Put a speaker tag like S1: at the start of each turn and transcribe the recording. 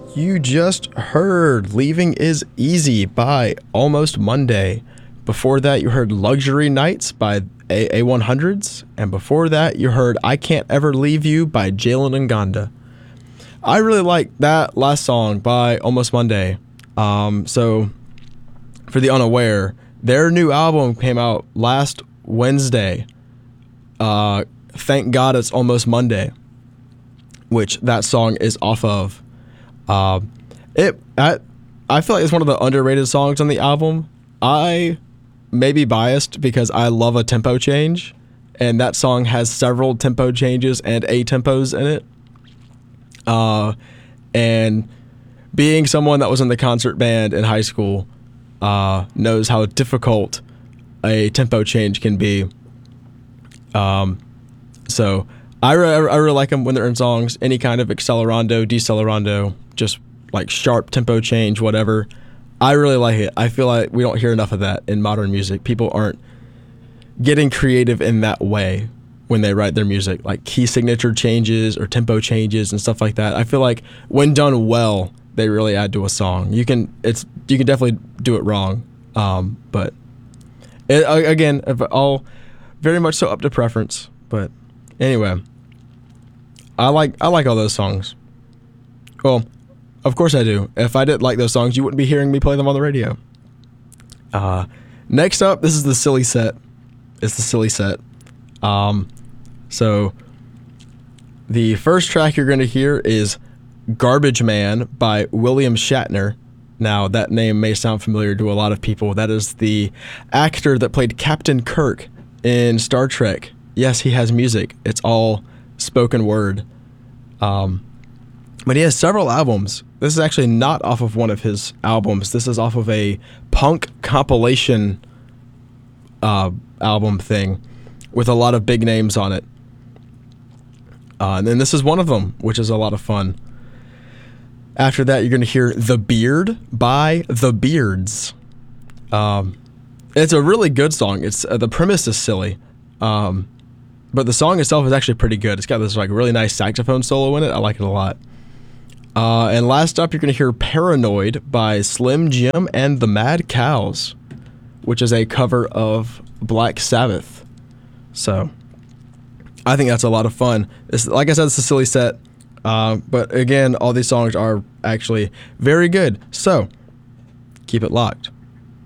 S1: You just heard Leaving Is Easy by Almost Monday. Before that, you heard Luxury Nights by A100s. And before that, you heard I Can't Ever Leave You by Jalen Nganda. I really like that last song by Almost Monday. So, for the unaware, their new album came out last Wednesday. Thank God It's Almost Monday, which that song is off of. I feel like it's one of the underrated songs on the album. I may be biased because I love a tempo change, and that song has several tempo changes and A-tempos in it. And being someone that was in the concert band in high school knows how difficult a tempo change can be. So I really like them when they're in songs. Any kind of accelerando, decelerando, just like sharp tempo change, whatever. I really like it. I feel like we don't hear enough of that in modern music. People aren't getting creative in that way when they write their music, like key signature changes or tempo changes and stuff like that. I feel like when done well, they really add to a song. You can definitely do it wrong, but again, all very much so up to preference. But anyway, I like all those songs. Well, of course I do. If I didn't like those songs, you wouldn't be hearing me play them on the radio. Next up, this is the silly set. It's the silly set. So the first track you're going to hear is Garbage Man by William Shatner. Now, that name may sound familiar to a lot of people. That is the actor that played Captain Kirk in Star Trek. Yes, he has music. It's all spoken word. But he has several albums. This is actually not off of one of his albums. This is off of a punk compilation album thing with a lot of big names on it. And then this is one of them, which is a lot of fun. After that, you're going to hear The Beard by The Beards. It's a really good song. It's the premise is silly, but the song itself is actually pretty good. It's got this like really nice saxophone solo in it. I like it a lot. And last up, you're going to hear Paranoid by Slim Jim and the Mad Cows, which is a cover of Black Sabbath. So I think that's a lot of fun. It's, like I said, it's a silly set. But again, all these songs are actually very good. So keep it locked.